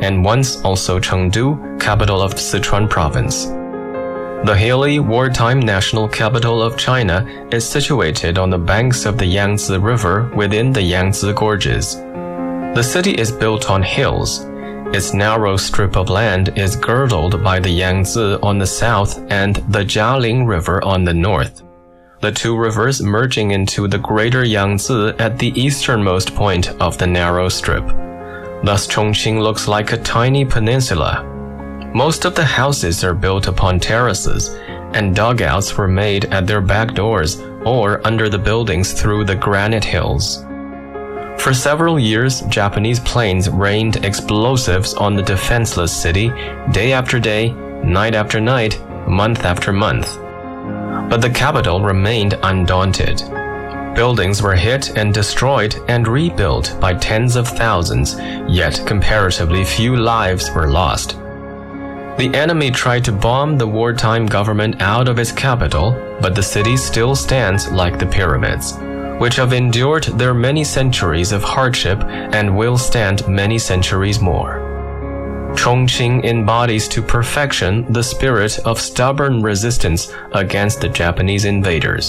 and once also Chengdu, capital of Sichuan province. The hilly, wartime national capital of China is situated on the banks of the Yangtze River within the Yangtze Gorges. The city is built on hills. Its narrow strip of land is girdled by the Yangtze on the south and the Jialing River on the north, the two rivers merging into the greater Yangtze at the easternmost point of the narrow strip. Thus Chongqing looks like a tiny peninsula. Most of the houses are built upon terraces, and dugouts were made at their back doors or under the buildings through the granite hills. For several years, Japanese planes rained explosives on the defenseless city, day after day, night after night, month after month. But the capital remained undaunted. Buildings were hit and destroyed and rebuilt by tens of thousands, yet comparatively few lives were lost. The enemy tried to bomb the wartime government out of its capital, but the city still stands like the pyramids, which have endured their many centuries of hardship and will stand many centuries more. Chongqing embodies to perfection the spirit of stubborn resistance against the Japanese invaders.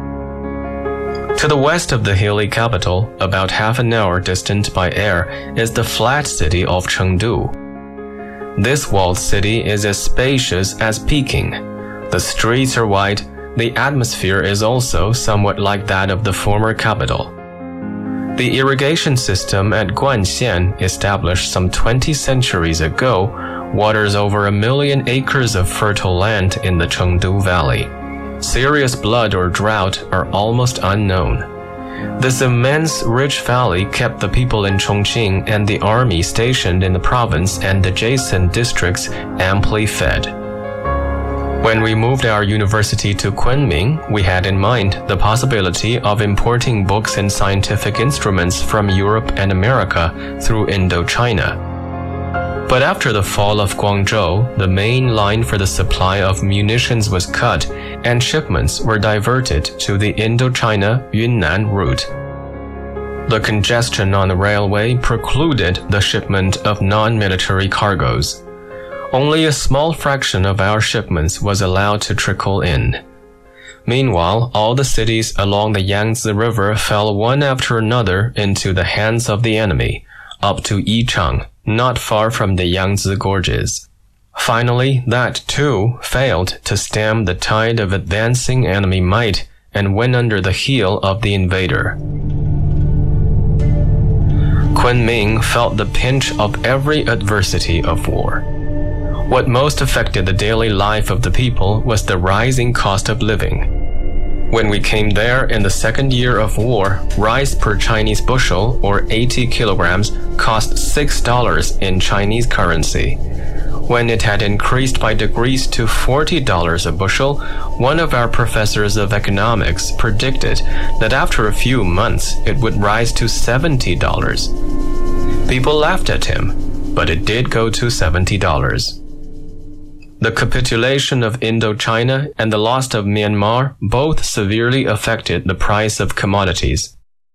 To the west of the hilly capital, about half an hour distant by air, is the flat city of Chengdu. This walled city is as spacious as Peking. The streets are wide. The atmosphere is also somewhat like that of the former capital. The irrigation system at Guanxian, established some 20 centuries ago, waters over 1 million acres of fertile land in the Chengdu Valley. Serious flood or drought are almost unknown. This immense, rich valley kept the people in Chongqing and the army stationed in the province and adjacent districts amply fed. When we moved our university to Kunming, we had in mind the possibility of importing books and scientific instruments from Europe and America through Indochina. But after the fall of Guangzhou, the main line for the supply of munitions was cut, and shipments were diverted to the Indochina-Yunnan route. The congestion on the railway precluded the shipment of non-military cargoes. Only a small fraction of our shipments was allowed to trickle in. Meanwhile, all the cities along the Yangtze River fell one after another into the hands of the enemy, up to Yichang, not far from the Yangtze Gorges. Finally, that too failed to stem the tide of advancing enemy might and went under the heel of the invader. Kunming felt the pinch of every adversity of war. What most affected the daily life of the people was the rising cost of living. When we came there in the second year of war, rice per Chinese bushel, or 80 kilograms, cost $6 in Chinese currency. When it had increased by degrees to $40 a bushel, one of our professors of economics predicted that after a few months it would rise to $70. People laughed at him, but it did go to $70. The capitulation of Indochina and the loss of Myanmar both severely affected the price of commodities.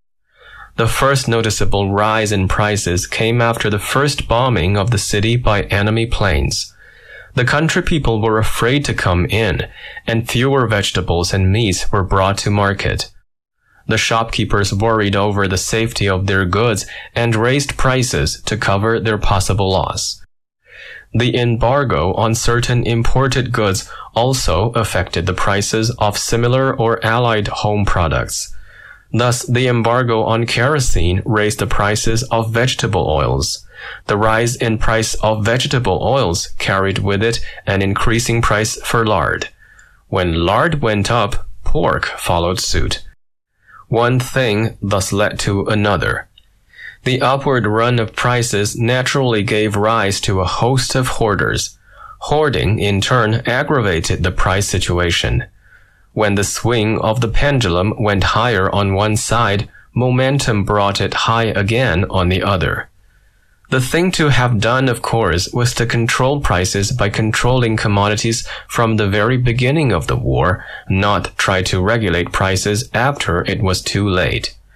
The first noticeable rise in prices came after the first bombing of the city by enemy planes. The country people were afraid to come in, and fewer vegetables and meats were brought to market. The shopkeepers worried over the safety of their goods and raised prices to cover their possible loss. The embargo on certain imported goods also affected the prices of similar or allied home products. Thus, the embargo on kerosene raised the prices of vegetable oils. The rise in price of vegetable oils carried with it an increasing price for lard. When lard went up, pork followed suit. One thing thus led to another. The upward run of prices naturally gave rise to a host of hoarders. Hoarding, in turn, aggravated the price situation. When the swing of the pendulum went higher on one side, momentum brought it high again on the other. The thing to have done, of course, was to control prices by controlling commodities from the very beginning of the war, not try to regulate prices after it was too late.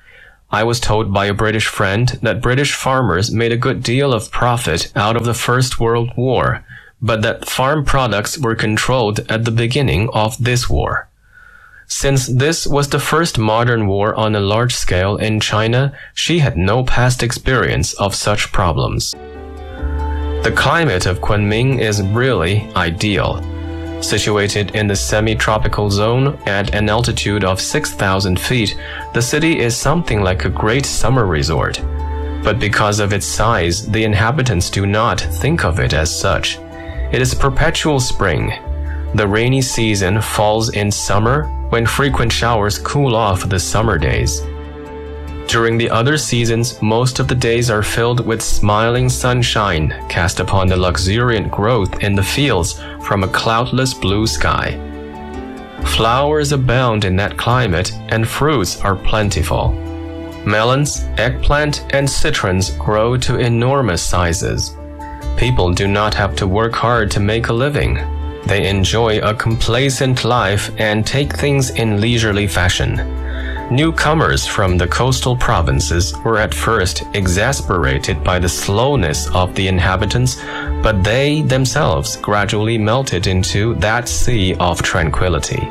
I was told by a British friend that British farmers made a good deal of profit out of the First World War, but that farm products were controlled at the beginning of this war. Since this was the first modern war on a large scale in China, she had no past experience of such problems. The climate of Kunming is really ideal. Situated in the semi-tropical zone at an altitude of 6,000 feet, the city is something like a great summer resort. But because of its size, the inhabitants do not think of it as such. It is perpetual spring. The rainy season falls in summer, when frequent showers cool off the summer days. During the other seasons, most of the days are filled with smiling sunshine cast upon the luxuriant growth in the fields from a cloudless blue sky. Flowers abound in that climate and fruits are plentiful. Melons, eggplant, and citrons grow to enormous sizes. People do not have to work hard to make a living. They enjoy a complacent life and take things in leisurely fashion. Newcomers from the coastal provinces were at first exasperated by the slowness of the inhabitants, but they themselves gradually melted into that sea of tranquility.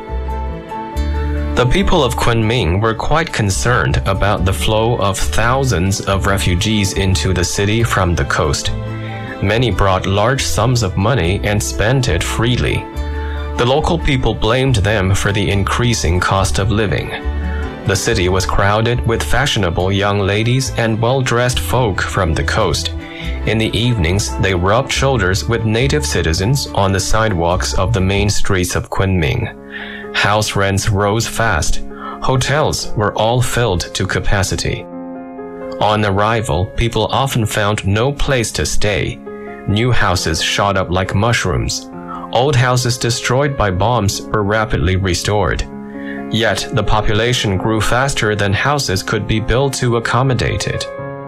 The people of Kunming were quite concerned about the flow of thousands of refugees into the city from the coast. Many brought large sums of money and spent it freely. The local people blamed them for the increasing cost of living. The city was crowded with fashionable young ladies and well-dressed folk from the coast. In the evenings, they rubbed shoulders with native citizens on the sidewalks of the main streets of Kunming. House rents rose fast. Hotels were all filled to capacity. On arrival, people often found no place to stay. New houses shot up like mushrooms. Old houses destroyed by bombs were rapidly restored. Yet, the population grew faster than houses could be built to accommodate it.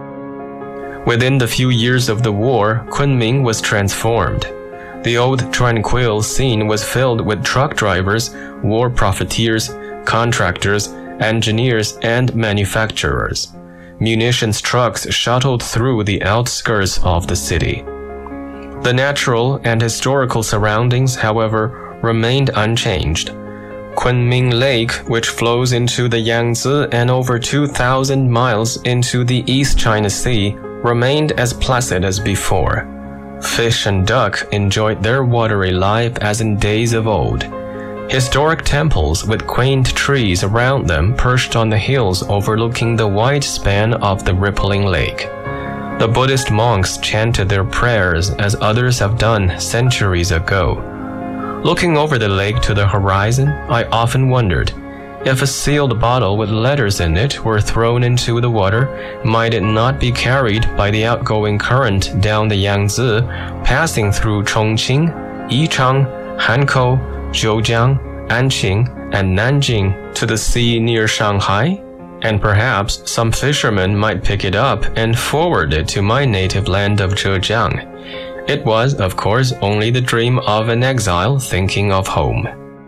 Within the few years of the war, Kunming was transformed. The old tranquil scene was filled with truck drivers, war profiteers, contractors, engineers, and manufacturers. Munitions trucks shuttled through the outskirts of the city. The natural and historical surroundings, however, remained unchanged. Kunming Lake, which flows into the Yangtze and over 2,000 miles into the East China Sea, remained as placid as before. Fish and duck enjoyed their watery life as in days of old. Historic temples with quaint trees around them perched on the hills overlooking the wide span of the rippling lake. The Buddhist monks chanted their prayers as others have done centuries ago. Looking over the lake to the horizon, I often wondered, if a sealed bottle with letters in it were thrown into the water, might it not be carried by the outgoing current down the Yangtze, passing through Chongqing, Yichang, Hankou, Zhoujiang, Anqing, and Nanjing to the sea near Shanghai? And perhaps some fisherman might pick it up and forward it to my native land of Zhejiang. It was, of course, only the dream of an exile thinking of home.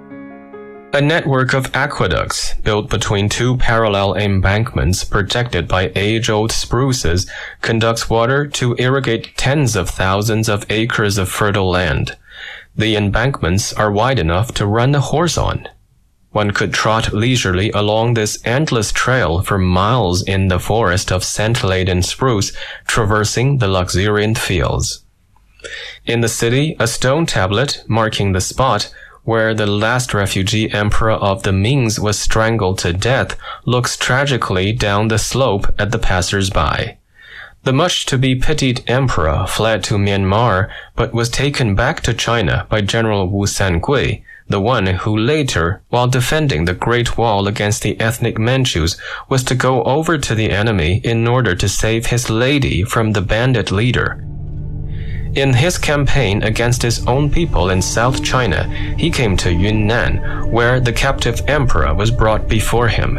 A network of aqueducts built between two parallel embankments protected by age-old spruces conducts water to irrigate tens of thousands of acres of fertile land. The embankments are wide enough to run a horse on. One could trot leisurely along this endless trail for miles in the forest of scent-laden spruce, traversing the luxuriant fields. In the city, a stone tablet marking the spot where the last refugee emperor of the Mings was strangled to death looks tragically down the slope at the passers-by. The much-to-be-pitied emperor fled to Myanmar, but was taken back to China by General Wu Sangui, the one who later, while defending the Great Wall against the ethnic Manchus, was to go over to the enemy in order to save his lady from the bandit leader. In his campaign against his own people in South China, he came to Yunnan, where the captive emperor was brought before him.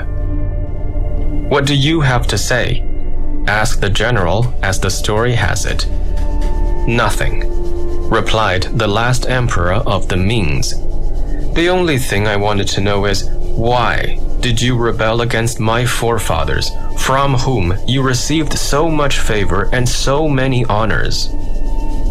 "What do you have to say?" asked the general, as the story has it. "Nothing," replied the last emperor of the Mings. "The only thing I wanted to know is, why did you rebel against my forefathers? from whom you received so much favor and so many honors.